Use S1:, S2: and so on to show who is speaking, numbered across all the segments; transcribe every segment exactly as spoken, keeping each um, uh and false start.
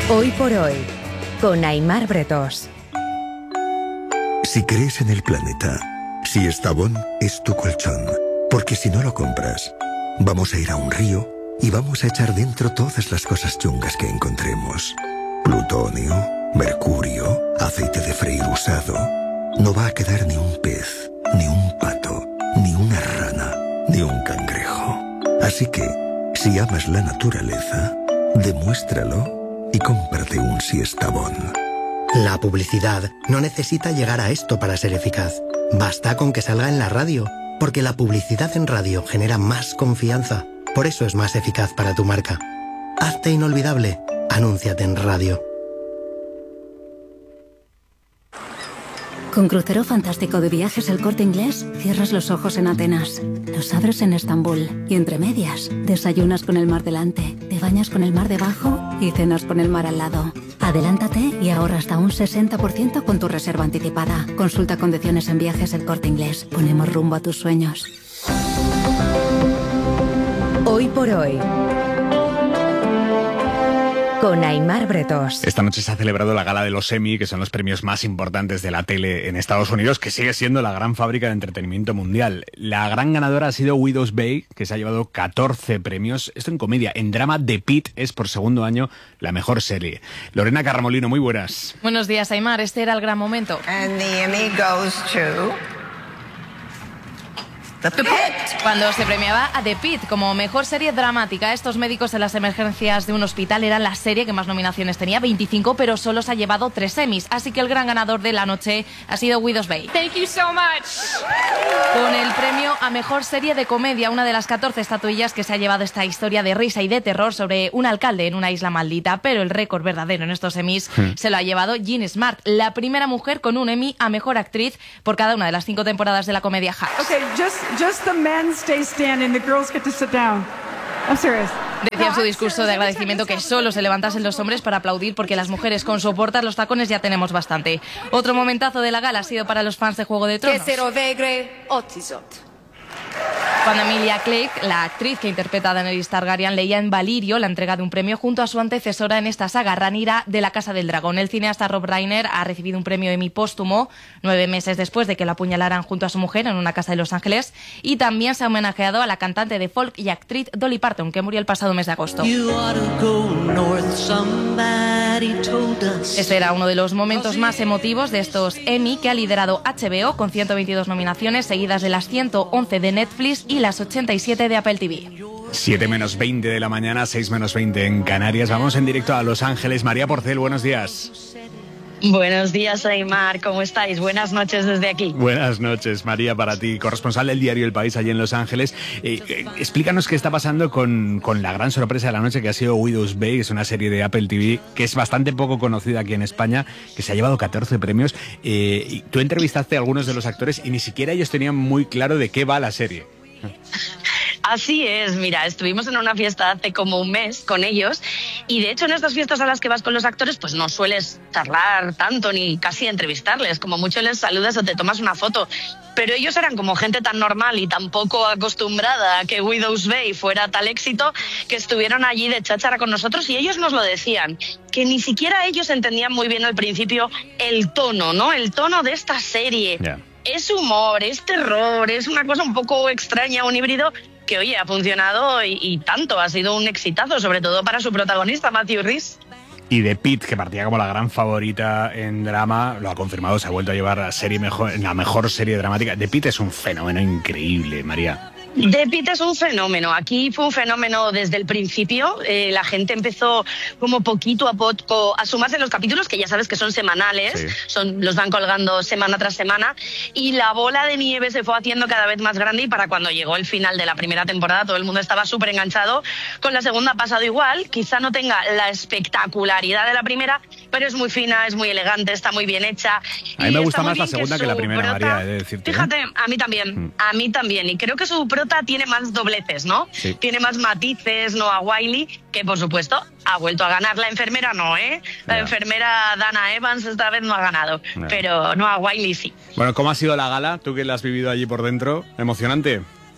S1: Hoy por hoy, con Aimar Bretós.
S2: Si crees en el planeta, si Estavón es tu colchón, porque si no lo compras, vamos a ir a un río y vamos a echar dentro todas las cosas chungas que encontremos. Plutonio, mercurio, aceite de freír usado. No va a quedar ni un pez, ni un pato, ni una rana, ni un cangrejo. Así que, si amas la naturaleza, demuéstralo y cómprate un Siestabón.
S3: La publicidad no necesita llegar a esto para ser eficaz. Basta con que salga en la radio, porque la publicidad en radio genera más confianza. Por eso es más eficaz para tu marca. Hazte inolvidable. Anúnciate en radio.
S4: Con Crucero Fantástico de Viajes El Corte Inglés, cierras los ojos en Atenas, los abres en Estambul y entre medias, desayunas con el mar delante, te bañas con el mar debajo y cenas con el mar al lado. Adelántate y ahorra hasta un sesenta por ciento con tu reserva anticipada. Consulta condiciones en Viajes El Corte Inglés. Ponemos rumbo a tus sueños.
S1: Hoy por hoy, con Aimar Bretós.
S5: Esta noche se ha celebrado la gala de los Emmy, que son los premios más importantes de la tele en Estados Unidos, que sigue siendo la gran fábrica de entretenimiento mundial. La gran ganadora ha sido Widow's Bay, que se ha llevado catorce premios. Esto en comedia. En drama, The Pitt es por segundo año la mejor serie. Lorena Carramolino, muy buenas.
S6: Buenos días, Aimar. Este era el gran momento.
S7: And the Emmy goes to... The Pitt.
S6: Cuando se premiaba a The Pitt como mejor serie dramática. Estos médicos en las emergencias de un hospital eran la serie que más nominaciones tenía, veinticinco, pero solo se ha llevado tres Emmys. Así que el gran ganador de la noche ha sido Widow's Bay.
S8: Thank you so much.
S6: Con el premio a mejor serie de comedia, una de las catorce estatuillas que se ha llevado esta historia de risa y de terror sobre un alcalde en una isla maldita. Pero el récord verdadero en estos Emmys hmm. se lo ha llevado Jean Smart, la primera mujer con un Emmy a mejor actriz por cada una de las cinco temporadas de la comedia Hacks.
S8: Okay, just Just the men stay standing, the girls get to sit down. I'm serious.
S6: Decía en su discurso de agradecimiento que solo se levantasen los hombres para aplaudir porque las mujeres con soportar los tacones ya tenemos bastante. Otro momentazo de la gala ha sido para los fans de Juego de Tronos. Cuando Emilia Clarke, la actriz que interpreta a Daenerys Targaryen, leía en Valirio la entrega de un premio junto a su antecesora en esta saga, Rhaenyra de la Casa del Dragón. El cineasta Rob Reiner ha recibido un premio Emmy póstumo nueve meses después de que la apuñalaran junto a su mujer en una casa de Los Ángeles, y también se ha homenajeado a la cantante de folk y actriz Dolly Parton, que murió el pasado mes de agosto. Este era uno de los momentos más emotivos de estos Emmy que ha liderado H B O con ciento veintidós nominaciones, seguidas de las ciento once de Netflix y las ochenta y siete de Apple T V.
S5: siete menos veinte de la mañana, seis menos veinte en Canarias. Vamos en directo a Los Ángeles. María Porcel, buenos días.
S9: Buenos días, Aimar. ¿Cómo estáis? Buenas noches desde aquí.
S5: Buenas noches, María, para ti, corresponsal del diario El País allí en Los Ángeles. Eh, eh, explícanos qué está pasando con, con la gran sorpresa de la noche, que ha sido Widow's Bay. Es una serie de Apple T V que es bastante poco conocida aquí en España, que se ha llevado catorce premios. Eh, y tú entrevistaste a algunos de los actores y ni siquiera ellos tenían muy claro de qué va la serie.
S9: Así es, mira, estuvimos en una fiesta hace como un mes con ellos y de hecho en estas fiestas a las que vas con los actores pues no sueles charlar tanto ni casi entrevistarles, como mucho les saludas o te tomas una foto, pero ellos eran como gente tan normal y tan poco acostumbrada a que Widow's Bay fuera tal éxito que estuvieron allí de cháchara con nosotros y ellos nos lo decían, que ni siquiera ellos entendían muy bien al principio el tono, ¿no? El tono de esta serie. Yeah. Es humor, es terror, es una cosa un poco extraña, un híbrido que, oye, ha funcionado y, y tanto, ha sido un exitazo, sobre todo para su protagonista, Matthew Rhys.
S5: Y The Pitt, que partía como la gran favorita en drama, lo ha confirmado, se ha vuelto a llevar la, serie mejor, la mejor serie dramática. The Pitt es un fenómeno increíble, María.
S9: The Pitt es un fenómeno. Aquí fue un fenómeno desde el principio. Eh, la gente empezó como poquito a poco a sumarse en los capítulos, que ya sabes que son semanales, sí. son, los van colgando semana tras semana, y la bola de nieve se fue haciendo cada vez más grande y para cuando llegó el final de la primera temporada todo el mundo estaba súper enganchado. Con la segunda ha pasado igual, quizá no tenga la espectacularidad de la primera, pero es muy fina, es muy elegante, está muy bien hecha.
S5: A mí me gusta más la segunda que, que la primera,
S9: prota,
S5: María, he de decirte.
S9: Fíjate, ¿eh? a mí también, mm. a mí también, y creo que su prota tiene más dobleces, ¿no? Sí. Tiene más matices, ¿no? A Wiley, que por supuesto ha vuelto a ganar. La enfermera no, ¿eh? La yeah. enfermera Dana Evans esta vez no ha ganado, yeah. pero no, a Wiley sí.
S5: Bueno, ¿cómo ha sido la gala? Tú que la has vivido allí por dentro, ¿emocionante?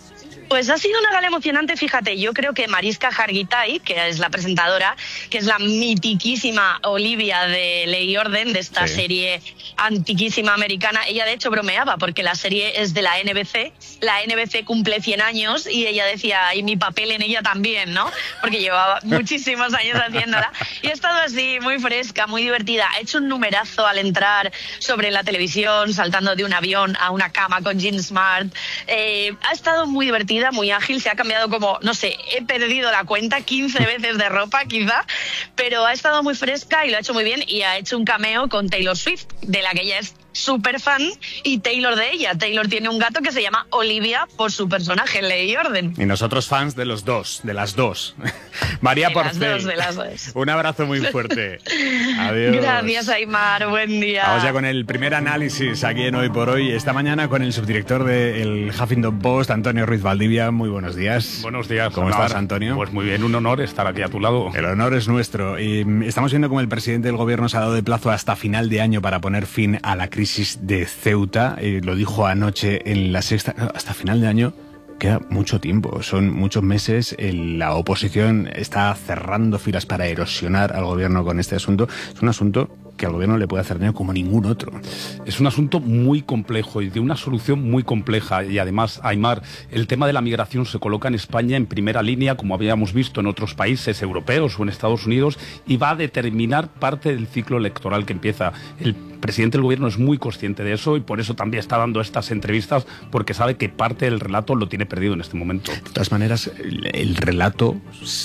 S9: Pues ha sido una gala emocionante, fíjate, yo creo que Mariska Hargitay, que es la presentadora, que es la mitiquísima Olivia de Ley y Orden, de esta sí. serie antiquísima americana, ella de hecho bromeaba porque la serie es de la N B C, la N B C cumple cien años y ella decía, y mi papel en ella también, ¿no? Porque llevaba muchísimos años haciéndola y ha estado así, muy fresca, muy divertida, ha hecho un numerazo al entrar sobre la televisión, saltando de un avión a una cama con Jean Smart, eh, ha estado muy divertida, muy ágil, se ha cambiado como, no sé, he perdido la cuenta, quince veces de ropa quizá, pero ha estado muy fresca y lo ha hecho muy bien y ha hecho un cameo con Taylor Swift, de la que ella es súper fan, y Taylor de ella. Taylor tiene un gato que se llama Olivia por su personaje en Ley y Orden.
S5: Y nosotros fans de los dos, de las dos. María
S9: de
S5: Porcel.
S9: Las dos, de las dos.
S5: Un abrazo muy fuerte. Adiós.
S9: Gracias, Aimar. Buen día.
S5: Vamos ya con el primer análisis aquí en Hoy por Hoy. Esta mañana con el subdirector del Huffington Post, Antonio Ruiz Valdivia. Muy buenos días.
S10: Buenos días.
S5: ¿Cómo
S10: honor.
S5: estás, Antonio?
S10: Pues muy bien, un honor estar aquí a tu lado.
S5: El honor es nuestro. Y estamos viendo cómo el presidente del gobierno se ha dado de plazo hasta final de año para poner fin a la crisis de Ceuta, eh, lo dijo anoche en La Sexta, hasta final de año queda mucho tiempo, son muchos meses, el, la oposición está cerrando filas para erosionar al gobierno con este asunto, es un asunto que al gobierno le puede hacer daño como ningún otro.
S10: Es un asunto muy complejo y de una solución muy compleja y además, Aimar, el tema de la migración se coloca en España en primera línea, como habíamos visto en otros países europeos o en Estados Unidos, y va a determinar parte del ciclo electoral que empieza. El presidente del gobierno es muy consciente de eso y por eso también está dando estas entrevistas, porque sabe que parte del relato lo tiene perdido en este momento.
S5: De todas maneras, el, el relato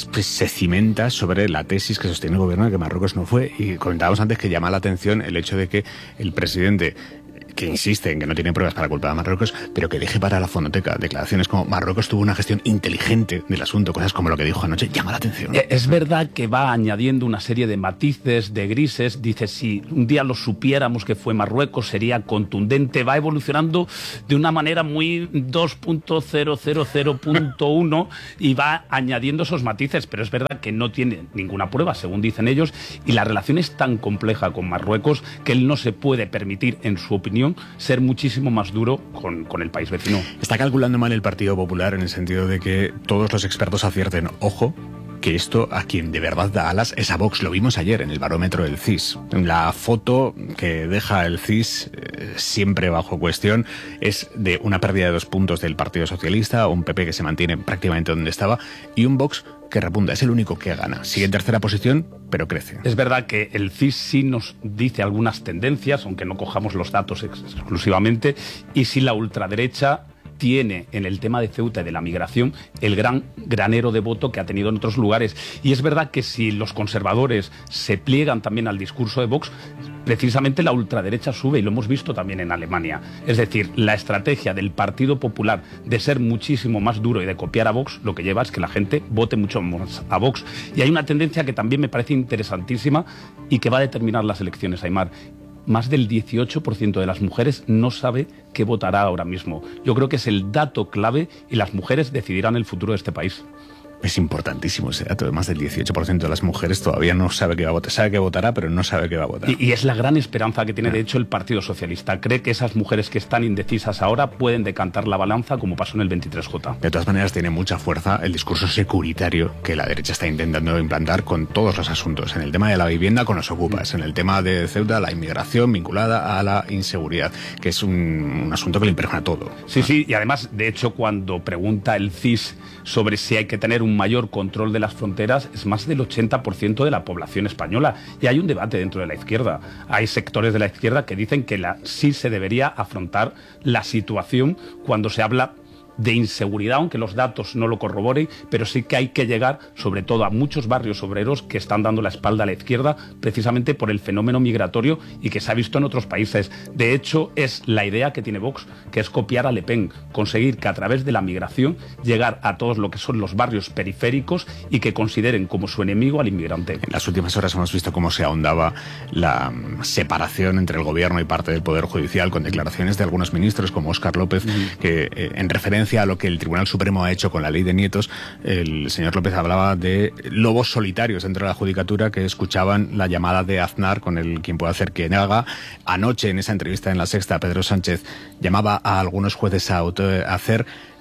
S5: se cimenta sobre la tesis que sostiene el gobierno de que Marruecos no fue, y comentábamos antes que llama la atención el hecho de que el presidente, que insiste en que no tiene pruebas para culpar a Marruecos, pero que deje para la fonoteca declaraciones como Marruecos tuvo una gestión inteligente del asunto, cosas como lo que dijo anoche, llama la atención.
S10: Es verdad que va añadiendo una serie de matices, de grises, dice, si un día lo supiéramos que fue Marruecos sería contundente, va evolucionando de una manera muy dos punto cero cero cero punto uno y va añadiendo esos matices, pero es verdad que no tiene ninguna prueba, según dicen ellos, y la relación es tan compleja con Marruecos que él no se puede permitir, en su opinión, ser muchísimo más duro con, con el país vecino.
S5: Está calculando mal el Partido Popular en el sentido de que todos los expertos acierten, ojo, que esto a quien de verdad da alas es a Vox. Lo vimos ayer en el barómetro del C I S. La foto que deja el C I S, eh, siempre bajo cuestión, es de una pérdida de dos puntos del Partido Socialista, un P P que se mantiene prácticamente donde estaba y un Vox que repunta, es el único que gana. Sigue en tercera posición, pero crece.
S10: Es verdad que el C I S sí nos dice algunas tendencias, aunque no cojamos los datos ex exclusivamente, y si la ultraderecha tiene en el tema de Ceuta y de la migración el gran granero de voto que ha tenido en otros lugares. Y es verdad que si los conservadores se pliegan también al discurso de Vox, precisamente la ultraderecha sube, y lo hemos visto también en Alemania. Es decir, la estrategia del Partido Popular de ser muchísimo más duro y de copiar a Vox, lo que lleva es que la gente vote mucho más a Vox. Y hay una tendencia que también me parece interesantísima y que va a determinar las elecciones, Aimar. Más del dieciocho por ciento de las mujeres no sabe qué votará ahora mismo. Yo creo que es el dato clave y las mujeres decidirán el futuro de este país.
S5: Es importantísimo ese dato, de más del dieciocho por ciento de las mujeres todavía no sabe qué va a votar. Sabe que votará, pero no sabe qué va a votar.
S10: Y, y es la gran esperanza que tiene, de hecho, el Partido Socialista. Cree que esas mujeres que están indecisas ahora pueden decantar la balanza, como pasó en el veintitrés J.
S5: De todas maneras, tiene mucha fuerza el discurso securitario que la derecha está intentando implantar con todos los asuntos. En el tema de la vivienda, con los ocupas. En el tema de Ceuta, la inmigración vinculada a la inseguridad, que es un, un asunto que le impregna todo.
S10: Sí, sí, y además, de hecho, cuando pregunta el C I S sobre si hay que tener un mayor control de las fronteras, es más del ochenta por ciento de la población española. Y hay un debate dentro de la izquierda. Hay sectores de la izquierda que dicen que la, sí se debería afrontar la situación cuando se habla de inseguridad, aunque los datos no lo corroboren, pero sí que hay que llegar, sobre todo, a muchos barrios obreros que están dando la espalda a la izquierda precisamente por el fenómeno migratorio y que se ha visto en otros países. De hecho, es la idea que tiene Vox, que es copiar a Le Pen, conseguir que a través de la migración llegar a todos lo que son los barrios periféricos y que consideren como su enemigo al inmigrante.
S5: En las últimas horas hemos visto cómo se ahondaba la separación entre el gobierno y parte del Poder Judicial, con declaraciones de algunos ministros como Óscar López, mm. que eh, en referencia a lo que el Tribunal Supremo ha hecho con la ley de nietos, el señor López hablaba de lobos solitarios dentro de la judicatura que escuchaban la llamada de Aznar con el quien puede hacer que haga. Anoche, en esa entrevista en La Sexta, Pedro Sánchez llamaba a algunos jueces a, auto, a hacer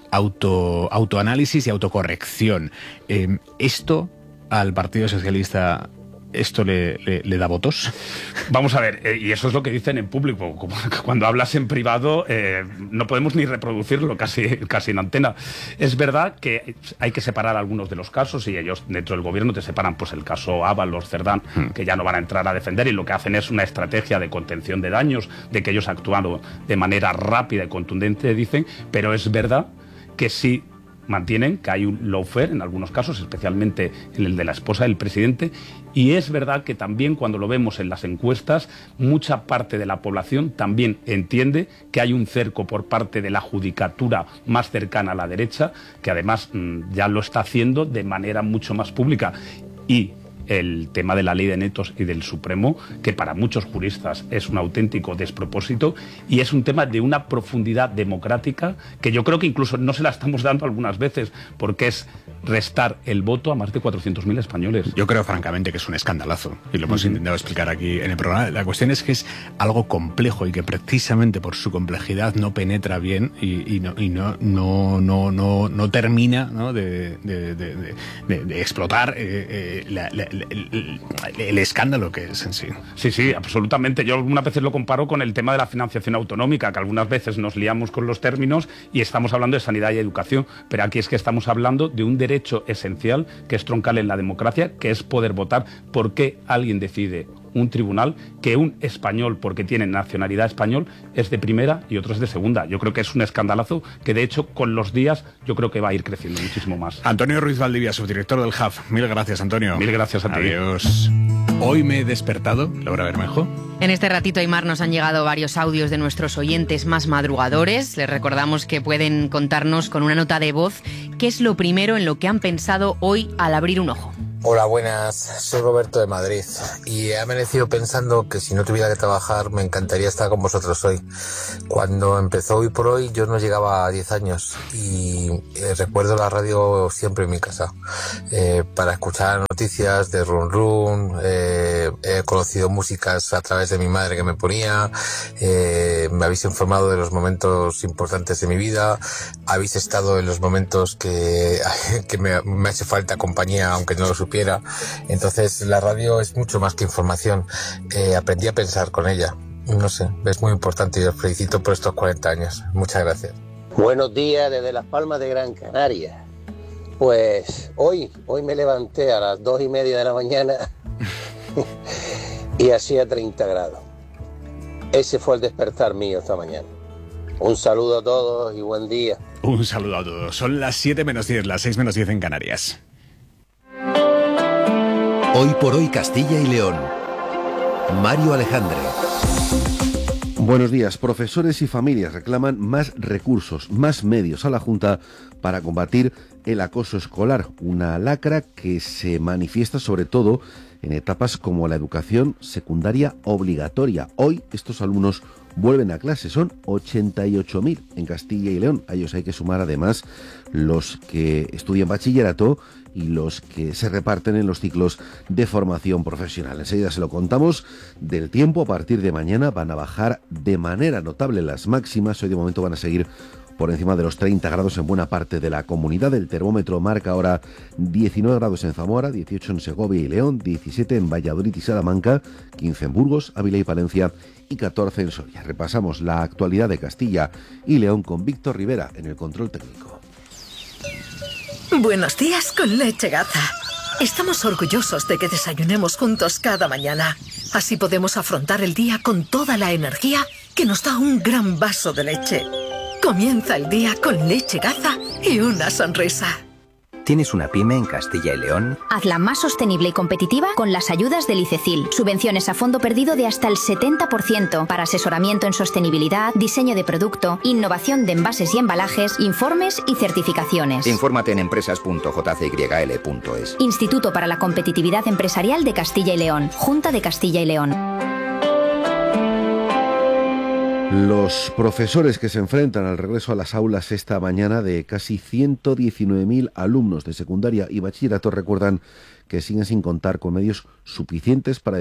S5: auto, autoanálisis y autocorrección. Eh, ¿Esto al Partido Socialista... ¿Esto le, le, le da votos?
S10: Vamos a ver, eh, y eso es lo que dicen en público. Como cuando hablas en privado, eh, no podemos ni reproducirlo casi, casi en antena. Es verdad que hay que separar algunos de los casos, y ellos dentro del gobierno te separan pues el caso Ábalos, Cerdán, hmm. que ya no van a entrar a defender, y lo que hacen es una estrategia de contención de daños, de que ellos actuaron de manera rápida y contundente, dicen, pero es verdad que sí mantienen que hay un lawfare en algunos casos, especialmente en el de la esposa del presidente, y es verdad que también cuando lo vemos en las encuestas, mucha parte de la población también entiende que hay un cerco por parte de la judicatura más cercana a la derecha, que además mmm, ya lo está haciendo de manera mucho más pública. Y el tema de la ley de netos y del Supremo, que para muchos juristas es un auténtico despropósito, y es un tema de una profundidad democrática que yo creo que incluso no se la estamos dando algunas veces, porque es restar el voto a más de cuatrocientos mil españoles.
S5: Yo creo francamente que es un escandalazo, y lo hemos uh-huh. intentado explicar aquí en el programa. La cuestión es que es algo complejo y que precisamente por su complejidad no penetra bien y, y, no, y no, no, no, no, no termina, ¿no? de, de, de, de, de, de explotar eh, eh, la, la El, el, el escándalo que es en sí.
S10: Sí, sí, absolutamente. Yo algunas veces lo comparo con el tema de la financiación autonómica, que algunas veces nos liamos con los términos y estamos hablando de sanidad y educación, pero aquí es que estamos hablando de un derecho esencial que es troncal en la democracia, que es poder votar. ¿Por qué alguien decide, un tribunal, que un español, porque tiene nacionalidad español, es de primera y otro es de segunda? Yo creo que es un escandalazo que, de hecho, con los días, yo creo que va a ir creciendo muchísimo más.
S5: Antonio Ruiz Valdivia, subdirector del H A F. Mil gracias, Antonio.
S10: Mil gracias a ti.
S5: Adiós. Hoy me he despertado, Laura Bermejo.
S11: En este ratito, Aymar, nos han llegado varios audios de nuestros oyentes más madrugadores. Les recordamos que pueden contarnos con una nota de voz qué es lo primero en lo que han pensado hoy al abrir un ojo.
S12: Hola, buenas. Soy Roberto de Madrid y he amanecido pensando que si no tuviera que trabajar me encantaría estar con vosotros hoy. Cuando empezó Hoy por Hoy yo no llegaba a diez años y eh, recuerdo la radio siempre en mi casa eh, para escuchar noticias de Run Run. Eh, he conocido músicas a través de mi madre que me ponía. Eh, me habéis informado de los momentos importantes de mi vida. Habéis estado en los momentos que, que me, me hace falta compañía, aunque no lo supiera. Entonces la radio es mucho más que información. Eh, aprendí a pensar con ella. No sé, es muy importante y os felicito por estos cuarenta años. Muchas gracias.
S13: Buenos días desde Las Palmas de Gran Canaria. Pues hoy, hoy me levanté a las dos y media de la mañana y hacía treinta grados. Ese fue el despertar mío esta mañana. Un saludo a todos y buen día.
S5: Un saludo a todos. Son las siete menos diez, las seis menos diez en Canarias.
S14: Hoy por hoy Castilla y León. Mario Alejandre.
S15: Buenos días. Profesores y familias reclaman más recursos, más medios a la Junta para combatir el acoso escolar, una lacra que se manifiesta sobre todo en etapas como la educación secundaria obligatoria. Hoy estos alumnos vuelven a clase, son ochenta y ocho mil en Castilla y León. A ellos hay que sumar además los que estudian bachillerato y los que se reparten en los ciclos de formación profesional. Enseguida se lo contamos. Del tiempo, a partir de mañana van a bajar de manera notable las máximas. Hoy de momento van a seguir por encima de los treinta grados en buena parte de la comunidad. El termómetro marca ahora diecinueve grados en Zamora, dieciocho en Segovia y León, diecisiete en Valladolid y Salamanca, quince en Burgos, Ávila y Palencia y catorce en Soria. Repasamos la actualidad de Castilla y León con Víctor Rivera en el control técnico.
S16: Buenos días con Leche Gaza. Estamos orgullosos de que desayunemos juntos cada mañana. Así podemos afrontar el día con toda la energía que nos da un gran vaso de leche. Comienza el día con Leche Gaza y una sonrisa.
S17: ¿Tienes una pyme en Castilla y León?
S18: Hazla más sostenible y competitiva con las ayudas del ICECIL. Subvenciones a fondo perdido de hasta el setenta por ciento para asesoramiento en sostenibilidad, diseño de producto, innovación de envases y embalajes, informes y certificaciones.
S17: Infórmate en empresas punto j c y l punto es.
S18: Instituto para la Competitividad Empresarial de Castilla y León. Junta de Castilla y León.
S15: Los profesores que se enfrentan al regreso a las aulas esta mañana de casi ciento diecinueve mil alumnos de secundaria y bachillerato recuerdan que siguen sin contar con medios suficientes para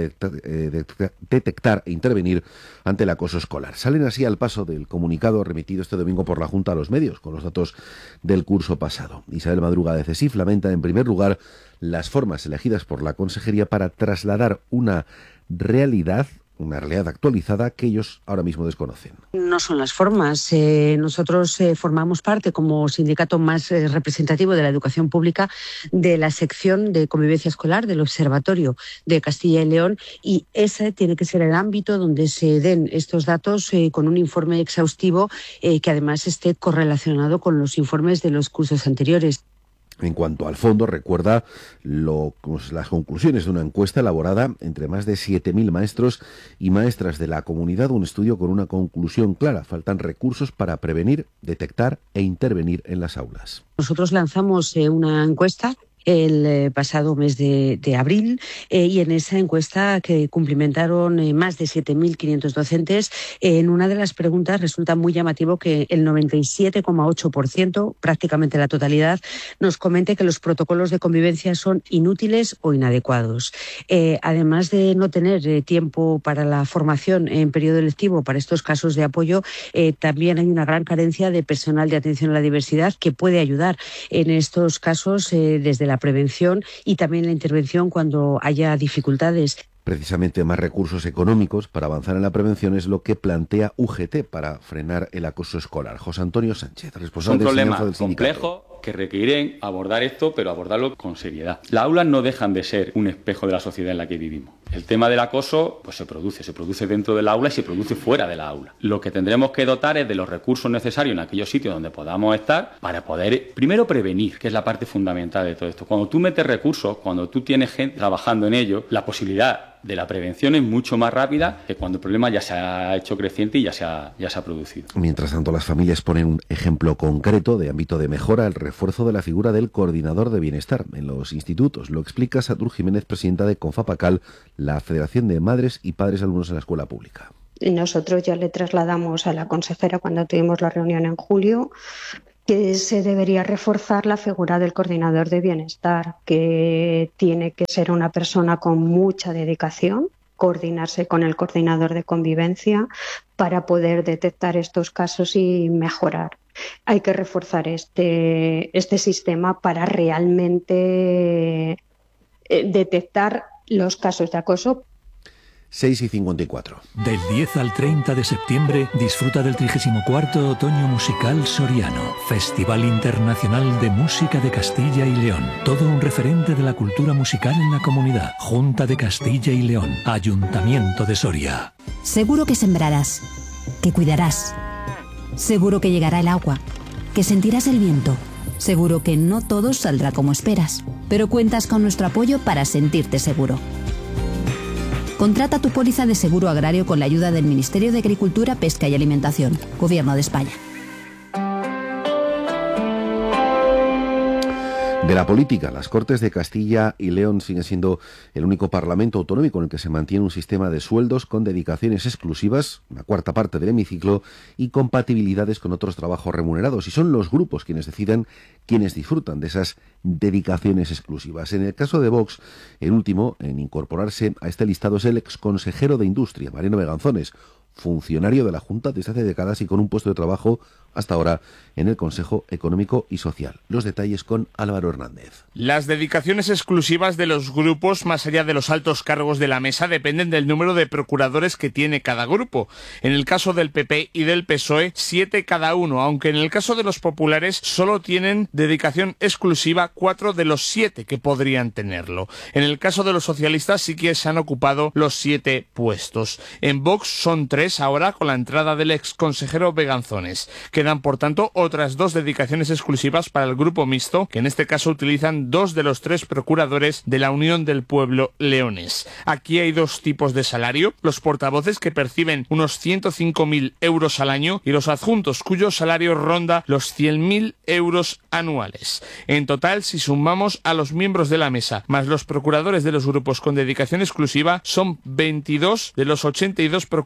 S15: detectar e intervenir ante el acoso escolar. Salen así al paso del comunicado remitido este domingo por la Junta a los medios con los datos del curso pasado. Isabel Madruga de CESIF lamenta en primer lugar las formas elegidas por la Consejería para trasladar una realidad una realidad actualizada que ellos ahora mismo desconocen.
S19: No son las formas. Eh, nosotros eh, formamos parte, como sindicato más eh, representativo de la educación pública, de la sección de convivencia escolar del Observatorio de Castilla y León, y ese tiene que ser el ámbito donde se den estos datos eh, con un informe exhaustivo eh, que además esté correlacionado con los informes de los cursos anteriores.
S15: En cuanto al fondo, recuerda lo, pues, las conclusiones de una encuesta elaborada entre más de siete mil maestros y maestras de la comunidad, un estudio con una conclusión clara: faltan recursos para prevenir, detectar e intervenir en las aulas.
S19: Nosotros lanzamos eh, una encuesta el eh, pasado mes de, de abril eh, y en esa encuesta que cumplimentaron eh, más de siete mil quinientos docentes, eh, en una de las preguntas resulta muy llamativo que el noventa y siete coma ocho por ciento, prácticamente la totalidad, nos comente que los protocolos de convivencia son inútiles o inadecuados. Eh, además de no tener eh, tiempo para la formación en periodo lectivo para estos casos de apoyo, eh, también hay una gran carencia de personal de atención a la diversidad que puede ayudar en estos casos eh, desde la prevención y también la intervención cuando haya dificultades.
S15: Precisamente más recursos económicos para avanzar en la prevención es lo que plantea U G T para frenar el acoso escolar. José Antonio Sánchez, responsable de enseñanza del sindicato.
S20: Es un problema complejo que requieren abordar esto, pero abordarlo con seriedad. Las aulas no dejan de ser un espejo de la sociedad en la que vivimos. El tema del acoso pues se produce, se produce dentro del aula y se produce fuera de la aula. Lo que tendremos que dotar es de los recursos necesarios en aquellos sitios donde podamos estar para poder, primero, prevenir, que es la parte fundamental de todo esto. Cuando tú metes recursos, cuando tú tienes gente trabajando en ello, la posibilidad de la prevención es mucho más rápida que cuando el problema ya se ha hecho creciente y ya se ha, ya se ha producido.
S15: Mientras tanto, las familias ponen un ejemplo concreto de ámbito de mejora: el refuerzo de la figura del coordinador de bienestar en los institutos. Lo explica Satur Jiménez, presidenta de Confapacal, la Federación de Madres y Padres de Alumnos en la Escuela Pública.
S21: Nosotros ya le trasladamos a la consejera cuando tuvimos la reunión en julio que se debería reforzar la figura del coordinador de bienestar, que tiene que ser una persona con mucha dedicación, coordinarse con el coordinador de convivencia para poder detectar estos casos y mejorar. Hay que reforzar este, este sistema para realmente detectar los casos de acoso.
S15: seis y cincuenta y cuatro.
S22: Del diez al treinta de septiembre disfruta del trigésimo cuarto Otoño Musical Soriano, Festival Internacional de Música de Castilla y León. Todo un referente de la cultura musical en la comunidad. Junta de Castilla y León, Ayuntamiento de Soria.
S23: Seguro que sembrarás, que cuidarás. Seguro que llegará el agua, que sentirás el viento. Seguro que no todo saldrá como esperas, pero cuentas con nuestro apoyo para sentirte seguro. Contrata tu póliza de seguro agrario con la ayuda del Ministerio de Agricultura, Pesca y Alimentación, Gobierno de España.
S15: De la política, las Cortes de Castilla y León siguen siendo el único parlamento autonómico en el que se mantiene un sistema de sueldos con dedicaciones exclusivas, una cuarta parte del hemiciclo, y compatibilidades con otros trabajos remunerados. Y son los grupos quienes deciden quienes disfrutan de esas dedicaciones exclusivas. En el caso de Vox, el último en incorporarse a este listado es el exconsejero de Industria, Mariano Beganzones, funcionario de la Junta desde hace décadas y con un puesto de trabajo hasta ahora en el Consejo Económico y Social. Los detalles con Álvaro Hernández.
S24: Las dedicaciones exclusivas de los grupos, más allá de los altos cargos de la mesa, dependen del número de procuradores que tiene cada grupo. En el caso del P P y del P S O E, siete cada uno, aunque en el caso de los populares solo tienen dedicación exclusiva cuatro de los siete que podrían tenerlo. En el caso de los socialistas sí que se han ocupado los siete puestos. En Vox son tres ahora con la entrada del ex consejero Beganzones. Quedan, por tanto, otras dos dedicaciones exclusivas para el grupo mixto, que en este caso utilizan dos de los tres procuradores de la Unión del Pueblo leonés. Aquí hay dos tipos de salario: los portavoces, que perciben unos ciento cinco mil euros al año, y los adjuntos, cuyo salario ronda los cien mil euros anuales. En total, si sumamos a los miembros de la mesa más los procuradores de los grupos con dedicación exclusiva, son veintidós de los ochenta y dos procuradores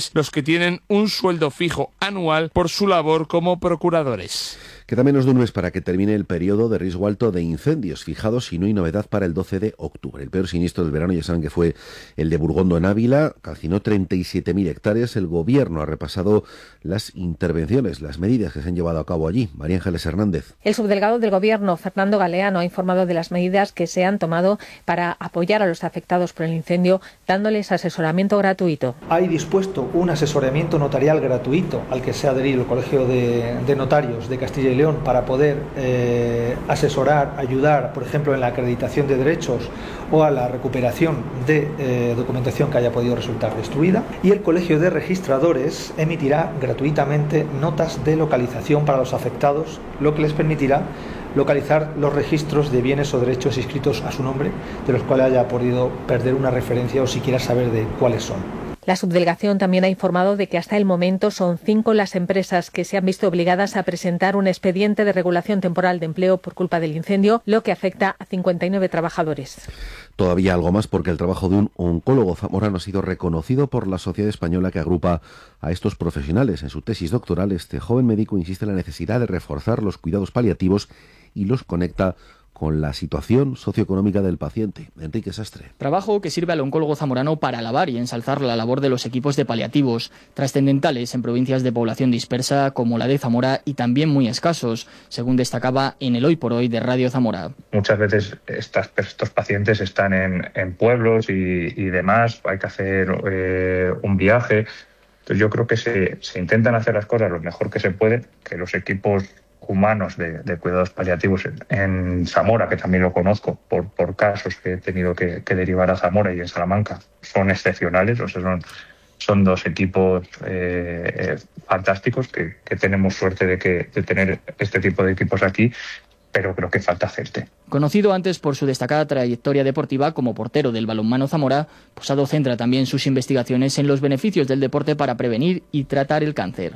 S24: jueces los que tienen un sueldo fijo anual por su labor como procuradores.
S15: Queda menos de un mes para que termine el periodo de riesgo alto de incendios fijados y no hay novedad para el doce de octubre. El peor siniestro del verano ya saben que fue el de Burgondo en Ávila, calcinó treinta y siete mil hectáreas. El gobierno ha repasado las intervenciones, las medidas que se han llevado a cabo allí. María Ángeles Hernández.
S1: El subdelegado del gobierno, Fernando Galeano, ha informado de las medidas que se han tomado para apoyar a los afectados por el incendio, dándoles asesoramiento gratuito.
S2: Hay dispuesto un asesoramiento notarial gratuito al que se ha adherido el Colegio de, de Notarios de Castilla y León para poder eh, asesorar, ayudar, por ejemplo, en la acreditación de derechos o a la recuperación de eh, documentación que haya podido resultar destruida. Y el Colegio de Registradores emitirá gratuitamente notas de localización para los afectados, lo que les permitirá localizar los registros de bienes o derechos inscritos a su nombre, de los cuales haya podido perder una referencia o siquiera saber de cuáles son.
S1: La subdelegación también ha informado de que hasta el momento son cinco las empresas que se han visto obligadas a presentar un expediente de regulación temporal de empleo por culpa del incendio, lo que afecta a cincuenta y nueve trabajadores.
S15: Todavía algo más porque el trabajo de un oncólogo zamorano ha sido reconocido por la Sociedad Española que agrupa a estos profesionales. En su tesis doctoral, este joven médico insiste en la necesidad de reforzar los cuidados paliativos y los conecta con la situación socioeconómica del paciente. Enrique Sastre.
S3: Trabajo que sirve al oncólogo zamorano para alabar y ensalzar la labor de los equipos de paliativos, trascendentales en provincias de población dispersa como la de Zamora y también muy escasos, según destacaba en el Hoy por Hoy de Radio Zamora.
S4: Muchas veces estas, estos pacientes están en, en pueblos y, y demás, hay que hacer eh, un viaje. Entonces yo creo que se, se intentan hacer las cosas lo mejor que se puede, que los equipos humanos de, de cuidados paliativos en, en Zamora, que también lo conozco por, por casos que he tenido que, que derivar a Zamora y en Salamanca, son excepcionales, o sea, son, son dos equipos eh, eh, fantásticos que, que tenemos suerte de, que, de tener este tipo de equipos aquí, pero creo que falta gente.
S3: Conocido antes por su destacada trayectoria deportiva como portero del balonmano Zamora, Posado centra también sus investigaciones en los beneficios del deporte para prevenir y tratar el cáncer.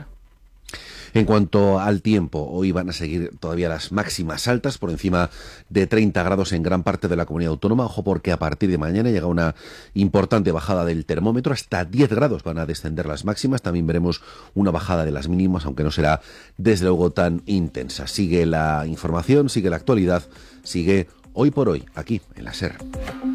S15: En cuanto al tiempo, hoy van a seguir todavía las máximas altas, por encima de treinta grados en gran parte de la comunidad autónoma. Ojo porque a partir de mañana llega una importante bajada del termómetro, hasta diez grados van a descender las máximas. También veremos una bajada de las mínimas, aunque no será desde luego tan intensa. Sigue la información, sigue la actualidad, sigue Hoy por Hoy, aquí en la SER.